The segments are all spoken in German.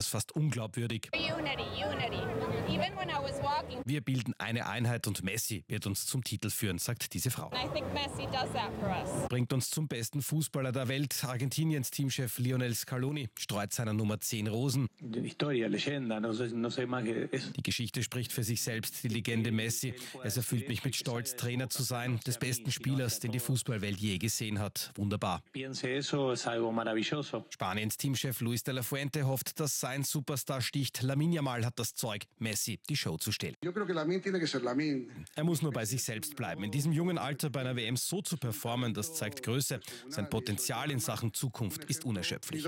Das ist fast unglaubwürdig. Wir bilden eine Einheit und Messi wird uns zum Titel führen, sagt diese Frau. Bringt uns zum besten Fußballer der Welt. Argentiniens Teamchef Lionel Scaloni streut seiner Nummer 10 Rosen. Die Geschichte spricht für sich selbst, die Legende Messi. Es erfüllt mich mit Stolz, Trainer zu sein, des besten Spielers, den die Fußballwelt je gesehen hat. Wunderbar. Spaniens Teamchef Luis de la Fuente hofft, dass sein Superstar sticht. Lamine Yamal hat das Zeug, Messi die Show zu stehlen. Er muss nur bei sich selbst bleiben. In diesem jungen Alter bei einer WM so zu performen, das zeigt Größe. Sein Potenzial in Sachen Zukunft ist unerschöpflich.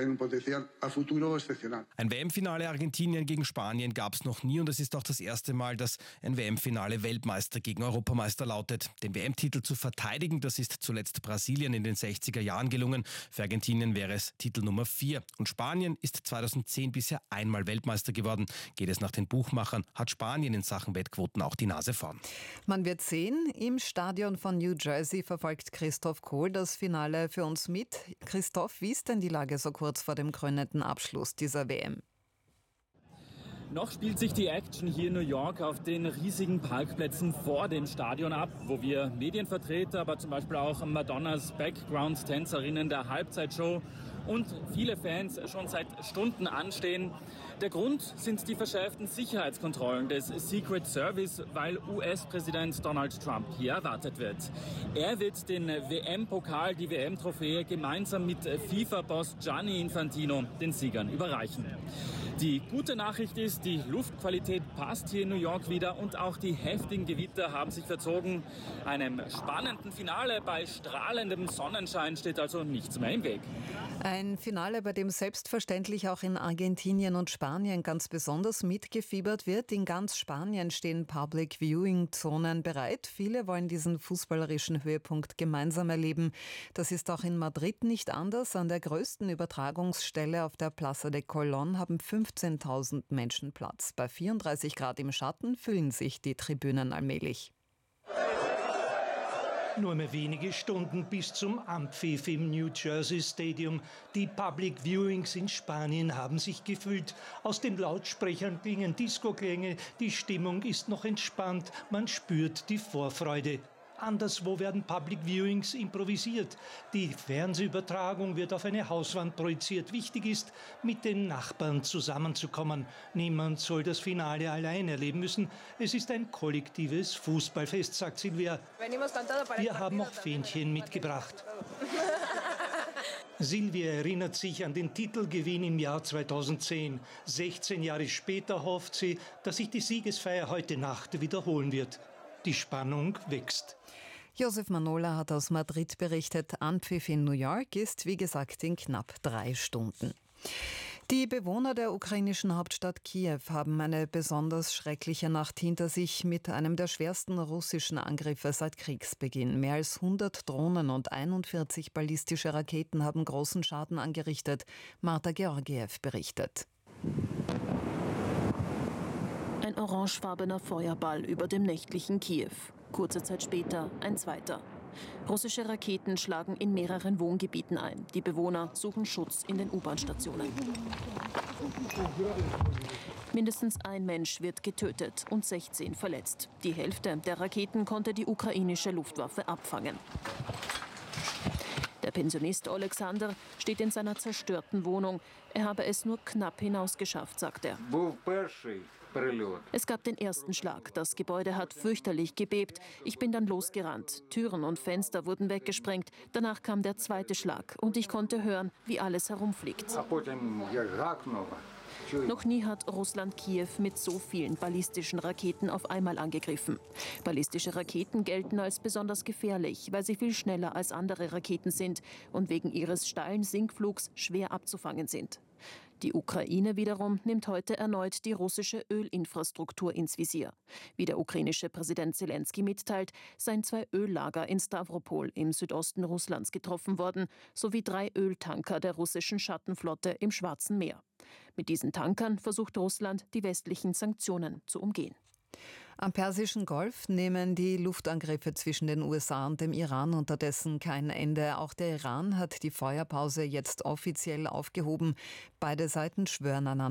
Ein WM-Finale Argentinien gegen Spanien gab es noch nie und es ist auch das erste Mal, dass ein WM-Finale Weltmeister gegen Europameister lautet. Den WM-Titel zu verteidigen, das ist zuletzt Brasilien in den 60er Jahren gelungen. Für Argentinien wäre es Titel Nummer 4. Und Spanien ist 2010 bisher einmal Weltmeister geworden. Geht es nach den Buchmachern, hat Spanien in Sachen Wettquoten auch die Nase vorn. Man wird sehen, im Stadion von New Jersey verfolgt Christoph Kohl das Finale für uns mit. Christoph, wie ist denn die Lage so kurz vor dem krönenden Abschluss dieser WM? Noch spielt sich die Action hier in New York auf den riesigen Parkplätzen vor dem Stadion ab, wo wir Medienvertreter, aber zum Beispiel auch Madonnas Background-Tänzerinnen der Halbzeitshow und viele Fans schon seit Stunden anstehen. Der Grund sind die verschärften Sicherheitskontrollen des Secret Service, weil US-Präsident Donald Trump hier erwartet wird. Er wird den WM-Pokal, die WM-Trophäe, gemeinsam mit FIFA-Boss Gianni Infantino den Siegern überreichen. Die gute Nachricht ist, die Luftqualität passt hier in New York wieder und auch die heftigen Gewitter haben sich verzogen. Einem spannenden Finale bei strahlendem Sonnenschein steht also nichts mehr im Weg. Ein Finale, bei dem selbstverständlich auch in Argentinien und Spanien ganz besonders mitgefiebert wird. In ganz Spanien stehen Public-Viewing-Zonen bereit. Viele wollen diesen fußballerischen Höhepunkt gemeinsam erleben. Das ist auch in Madrid nicht anders. An der größten Übertragungsstelle auf der Plaza de Colón haben 15.000 Menschen Platz. Bei 34 Grad im Schatten füllen sich die Tribünen allmählich. Nur mehr wenige Stunden bis zum Anpfiff im New Jersey Stadium. Die Public Viewings in Spanien haben sich gefüllt. Aus den Lautsprechern klingen Disco-Klänge. Die Stimmung ist noch entspannt. Man spürt die Vorfreude. Anderswo werden Public Viewings improvisiert. Die Fernsehübertragung wird auf eine Hauswand projiziert. Wichtig ist, mit den Nachbarn zusammenzukommen. Niemand soll das Finale allein erleben müssen. Es ist ein kollektives Fußballfest, sagt Silvia. Wir haben auch Fähnchen mitgebracht. Silvia erinnert sich an den Titelgewinn im Jahr 2010. 16 Jahre später hofft sie, dass sich die Siegesfeier heute Nacht wiederholen wird. Die Spannung wächst. Josef Manola hat aus Madrid berichtet. Anpfiff in New York ist, wie gesagt, in knapp 3 Stunden. Die Bewohner der ukrainischen Hauptstadt Kiew haben eine besonders schreckliche Nacht hinter sich mit einem der schwersten russischen Angriffe seit Kriegsbeginn. Mehr als 100 Drohnen und 41 ballistische Raketen haben großen Schaden angerichtet. Marta Georgiev berichtet. Ein orangefarbener Feuerball über dem nächtlichen Kiew. Kurze Zeit später ein zweiter. Russische Raketen schlagen in mehreren Wohngebieten ein. Die Bewohner suchen Schutz in den U-Bahn-Stationen. Mindestens ein Mensch wird getötet und 16 verletzt. Die Hälfte der Raketen konnte die ukrainische Luftwaffe abfangen. Der Pensionist Alexander steht in seiner zerstörten Wohnung. Er habe es nur knapp hinausgeschafft, sagt er. Es gab den ersten Schlag. Das Gebäude hat fürchterlich gebebt. Ich bin dann losgerannt. Türen und Fenster wurden weggesprengt. Danach kam der zweite Schlag und ich konnte hören, wie alles herumfliegt. Noch nie hat Russland Kiew mit so vielen ballistischen Raketen auf einmal angegriffen. Ballistische Raketen gelten als besonders gefährlich, weil sie viel schneller als andere Raketen sind und wegen ihres steilen Sinkflugs schwer abzufangen sind. Die Ukraine wiederum nimmt heute erneut die russische Ölinfrastruktur ins Visier. Wie der ukrainische Präsident Zelensky mitteilt, seien 2 Öllager in Stavropol im Südosten Russlands getroffen worden, sowie 3 Öltanker der russischen Schattenflotte im Schwarzen Meer. Mit diesen Tankern versucht Russland, die westlichen Sanktionen zu umgehen. Am Persischen Golf nehmen die Luftangriffe zwischen den USA und dem Iran unterdessen kein Ende. Auch der Iran hat die Feuerpause jetzt offiziell aufgehoben. Beide Seiten schwören einander